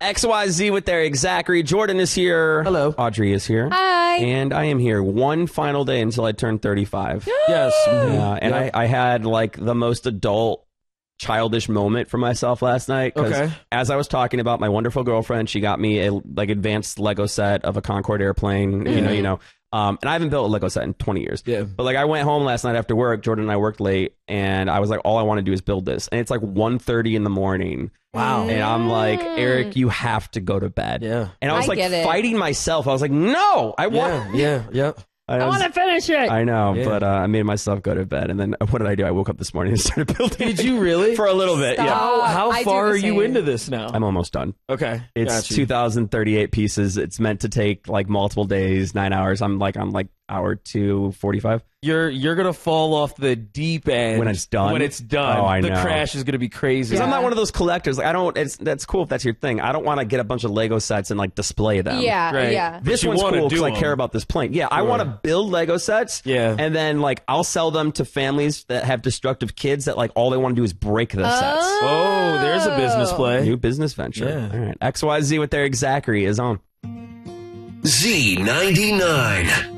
XYZ with their Zachary. Jordan is here. Hello. Audrey is here. Hi. And I am here one final day until I turn 35. Yes. Yeah, and I had like the most adult, childish moment for myself last night. Because as I was talking about my wonderful girlfriend, she got me a like advanced Lego set of a Concorde airplane. You know. And I haven't built a Lego set in 20 years. Yeah. But like I went home last night after work. Jordan and I worked late, and I was like, all I want to do is build this. And it's like 1:30 in the morning. Wow. And I'm like, Eric, you have to go to bed. Yeah. And I was like fighting myself. I was like, no, I want. Yeah. I want to finish it. I know, but I made myself go to bed. And then what did I do? I woke up this morning and started building. Did you really? For a little bit, yeah. How far are you into this now? I'm almost done. Okay. It's 2,038 pieces. It's meant to take like multiple days, 9 hours. I'm like hour 2:45. You're gonna fall off the deep end when it's done. When it's done, oh, I the know. crash is gonna be crazy. Because I'm not one of those collectors. Like I don't. That's cool if that's your thing. I don't want to get a bunch of Lego sets and like display them. Yeah. This one's cool because I care about this plane. Yeah, I want to build Lego sets. Yeah. And then like I'll sell them to families that have destructive kids that like all they want to do is break the sets. Oh, there's a business play. New business venture. Yeah. All right. XYZ with their Zachary is on. Z99.